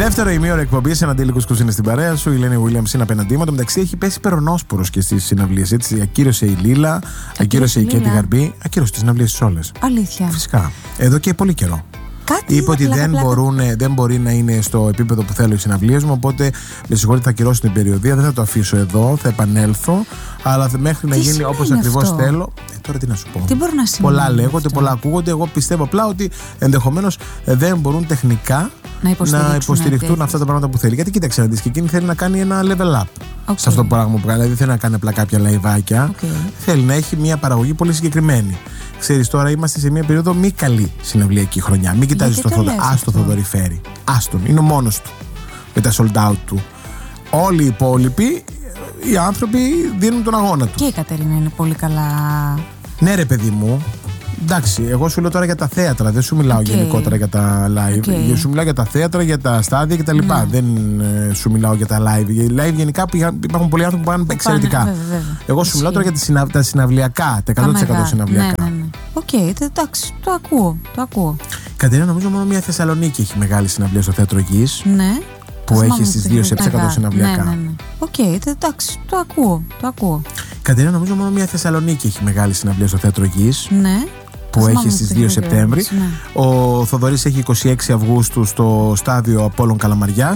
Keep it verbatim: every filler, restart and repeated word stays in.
Δεύτερο ημίωρο εκπομπή, ένα αντίλικος κουζίνη στην παρέα σου. Η Ελένη Williams είναι απέναντί μου. Το μεταξύ έχει πέσει περονόσπορος και στις συναυλίες. Έτσι, ακύρωσε η Λίλα, ακύρωσε η Κέντι Γαρμπή, ακύρωσε τις συναυλίες όλες. Αλήθεια. Φυσικά. Εδώ και πολύ καιρό. Κάτι είπε ότι απλά, δεν, απλά, μπορούν, δεν μπορεί να είναι στο επίπεδο που θέλω οι συναυλίες μου. Οπότε με συγχωρείτε, θα ακυρώσω την περιοδία. Δεν θα το αφήσω εδώ, θα επανέλθω. Αλλά μέχρι να τι γίνει όπως ακριβώς θέλω. Ε, τώρα τι να σου πω. Τι μπορεί να σημαίνει? Πολλά λέγονται, αυτό. Πολλά ακούγονται. Εγώ πιστεύω απλά ότι ενδεχομένως δεν μπορούν τεχνικά να υποστηριχτούν, να υποστηριχτούν αυτά τα πράγματα που θέλει. Γιατί κοίταξε να δεις, και εκείνη θέλει να κάνει ένα level up okay. σε αυτό το πράγμα που κάνει. Δηλαδή θέλει να κάνει απλά κάποια λαϊβάκια. Okay. Θέλει να έχει μια παραγωγή πολύ συγκεκριμένη. Ξέρεις, τώρα είμαστε σε μια περίοδο μη καλή συναυλιακή χρονιά. Μην κοιτάζεις το Θοδωρή. Ας το Θοδωρή φέρει. Άστον, είναι ο μόνος του με τα sold out του. Όλοι οι υπόλοιποι, οι άνθρωποι δίνουν τον αγώνα του. Και η Κατερίνα είναι πολύ καλά. Ναι, ρε παιδί μου. Εντάξει, εγώ σου λέω τώρα για τα θέατρα, δεν σου μιλάω okay. γενικότερα για τα live. Okay. Σου μιλάω για τα θέατρα, για τα στάδια κτλ. Mm. Δεν ε, σου μιλάω για τα live. Για live γενικά υπάρχουν πολλοί άνθρωποι που πάνε εξαιρετικά. Πάνε, βέβαια, βέβαια. Εγώ σου μιλάω τώρα για συνα... τα συναυλιακά, τα εκατό τοις εκατό συναυλιακά. Ναι, ναι, ναι. Οκ, okay, εντάξει, το ακούω. Το ακούω. Κατερίνα, νομίζω μόνο μια Θεσσαλονίκη έχει μεγάλη συναυλία στο Θέατρο Γης. Ναι. Που έχει στις δύο τοις εκατό συναυλιακά. Ναι, ναι, ναι. Οκ, okay, εντάξει, το ακούω. Το ακούω. Κατερίνα, νομίζω μόνο μια Θεσσαλονίκη έχει μεγάλη συναυλία στο Θέατρο Γης. Ναι. Που έχει στις δύο Σεπτέμβρη. Ναι. Ο Θοδωρής έχει είκοσι έξι Αυγούστου στο στάδιο Απόλλων Καλαμαριάς.